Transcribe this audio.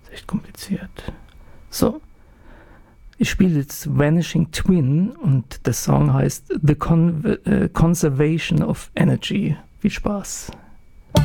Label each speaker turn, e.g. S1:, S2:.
S1: ist echt kompliziert. So, ich spiele jetzt Vanishing Twin und der Song heißt The Conservation of Energy. Viel Spaß.